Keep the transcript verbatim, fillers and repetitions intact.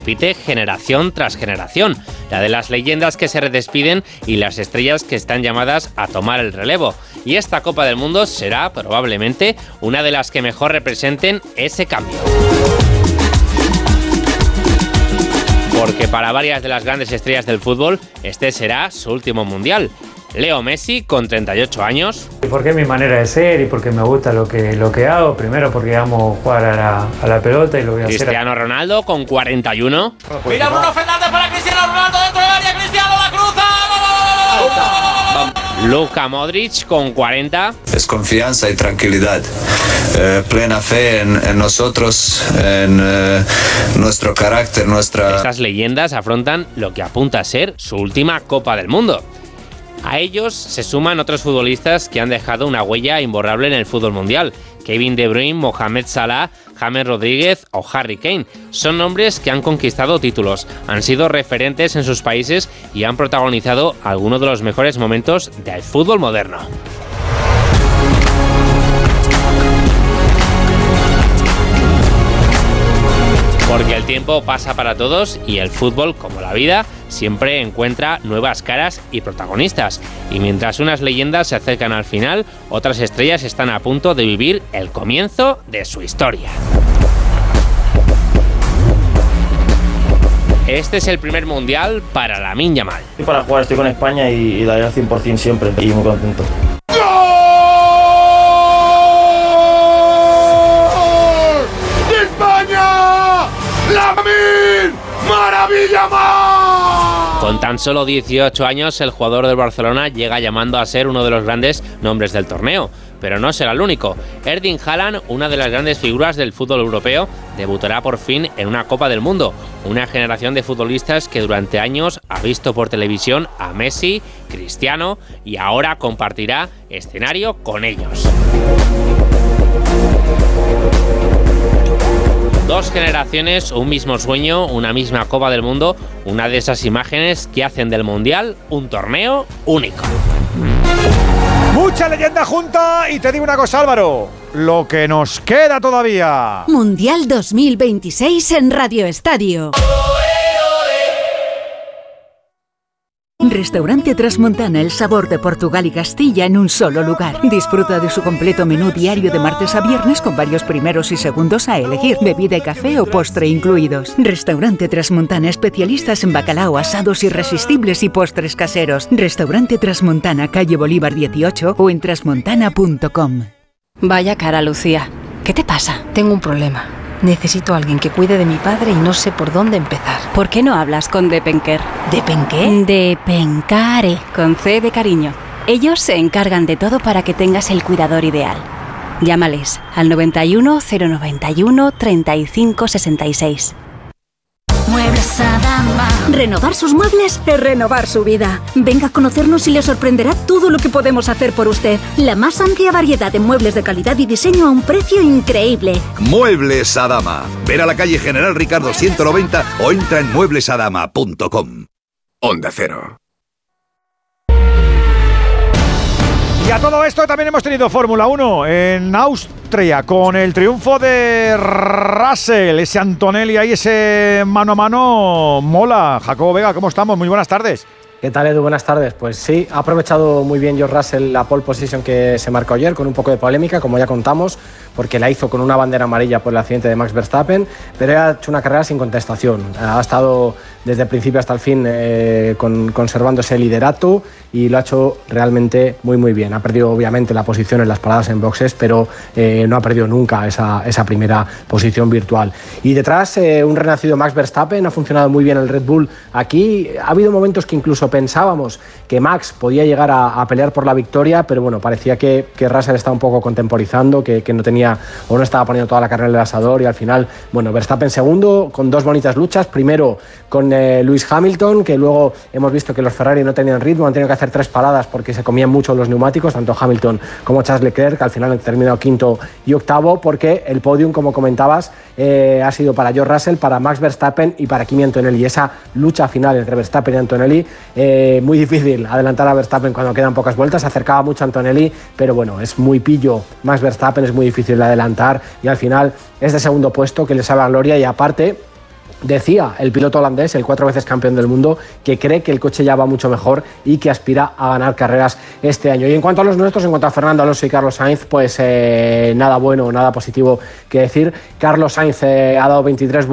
repite generación tras generación, la de las leyendas que se redespiden y las estrellas que están llamadas a tomar el relevo. Y esta Copa del Mundo será probablemente una de las que mejor representen ese cambio. Porque para varias de las grandes estrellas del fútbol, este será su último mundial. Leo Messi, con treinta y ocho años. ¿Y por qué mi manera de ser? Y porque me gusta lo que, lo que hago. Primero porque amo jugar a la, a la pelota y lo voy a Cristiano hacer. Cristiano Ronaldo, con cuarenta y uno. Mira Bruno Fernández para Cristiano Ronaldo dentro del área. Cristiano la cruza. Luka Modric, con cuarenta. Es confianza y tranquilidad. Eh, plena fe en, en nosotros, en eh, nuestro carácter, nuestra... Estas leyendas afrontan lo que apunta a ser su última Copa del Mundo. A ellos se suman otros futbolistas que han dejado una huella imborrable en el fútbol mundial. Kevin De Bruyne, Mohamed Salah, James Rodríguez o Harry Kane. Son nombres que han conquistado títulos, han sido referentes en sus países y han protagonizado algunos de los mejores momentos del fútbol moderno. Porque el tiempo pasa para todos y el fútbol, como la vida, siempre encuentra nuevas caras y protagonistas. Y mientras unas leyendas se acercan al final, otras estrellas están a punto de vivir el comienzo de su historia. Este es el primer mundial para Lamine Yamal. Estoy para jugar, estoy con España y, y daré al cien por ciento siempre y muy contento. ¡Lamine! ¡Maravilla más! Con tan solo dieciocho años, el jugador del Barcelona llega llamando a ser uno de los grandes nombres del torneo. Pero no será el único. Erling Haaland, una de las grandes figuras del fútbol europeo, debutará por fin en una Copa del Mundo. Una generación de futbolistas que durante años ha visto por televisión a Messi, Cristiano y ahora compartirá escenario con ellos. Dos generaciones, un mismo sueño, una misma Copa del Mundo, una de esas imágenes que hacen del Mundial un torneo único. Mucha leyenda junta y te digo una cosa, Álvaro, lo que nos queda todavía. Mundial dos mil veintiséis en Radio Estadio. Restaurante Trasmontana, el sabor de Portugal y Castilla en un solo lugar. Disfruta de su completo menú diario de martes a viernes con varios primeros y segundos a elegir, bebida y café o postre incluidos. Restaurante Trasmontana, especialistas en bacalao, asados irresistibles y postres caseros. Restaurante Trasmontana, calle Bolívar dieciocho o en trasmontana punto com. Vaya cara, Lucía. ¿Qué te pasa? Tengo un problema. Necesito a alguien que cuide de mi padre y no sé por dónde empezar. ¿Por qué no hablas con Depenker? ¿Depenqué? Depencare, con C de cariño. Ellos se encargan de todo para que tengas el cuidador ideal. Llámales al noventa y uno, cero noventa y uno, treinta y cinco sesenta y seis. Muebles Adama. Renovar sus muebles es renovar su vida. Venga a conocernos y le sorprenderá todo lo que podemos hacer por usted. La más amplia variedad de muebles de calidad y diseño a un precio increíble. Muebles Adama. Ven a la calle General Ricardo ciento noventa o entra en muebles adama punto com. Onda Cero. Y a todo esto también hemos tenido Fórmula uno en Austria con el triunfo de Russell, ese Antonelli ahí, ese mano a mano, mola. Jacobo Vega, ¿cómo estamos? Muy buenas tardes. ¿Qué tal, Edu? Buenas tardes. Pues sí, ha aprovechado muy bien George Russell la pole position que se marcó ayer, con un poco de polémica, como ya contamos, porque la hizo con una bandera amarilla por el accidente de Max Verstappen, pero ha hecho una carrera sin contestación. Ha estado desde el principio hasta el fin eh, con, conservando ese liderato y lo ha hecho realmente muy muy bien. Ha perdido obviamente la posición en las paradas en boxes, pero eh, no ha perdido nunca esa, esa primera posición virtual. Y detrás eh, un renacido Max Verstappen, ha funcionado muy bien el Red Bull aquí. Ha habido momentos que incluso pensábamos que Max podía llegar a, a pelear por la victoria, pero bueno, parecía que, que Russell estaba un poco contemporizando, que, que no tenía o no estaba poniendo toda la carrera en el asador, y al final, bueno, Verstappen segundo con dos bonitas luchas, primero con eh, Lewis Hamilton, que luego hemos visto que los Ferrari no tenían ritmo, han tenido que hacer tres paradas porque se comían mucho los neumáticos, tanto Hamilton como Charles Leclerc, que al final han terminado quinto y octavo, porque el podium, como comentabas, eh, ha sido para George Russell, para Max Verstappen y para Kimi Antonelli. Esa lucha final entre Verstappen y Antonelli, eh, muy difícil adelantar a Verstappen cuando quedan pocas vueltas, se acercaba mucho a Antonelli, pero bueno, es muy pillo Max Verstappen, es muy difícil de adelantar y al final es de segundo puesto, que le sabe a gloria. Y aparte, Decía el piloto holandés, el cuatro veces campeón del mundo, que cree que el coche ya va mucho mejor y que aspira a ganar carreras este año. Y en cuanto a los nuestros, en cuanto a Fernando Alonso y Carlos Sainz, pues eh, nada bueno, nada positivo que decir. Carlos Sainz eh, ha dado veintitrés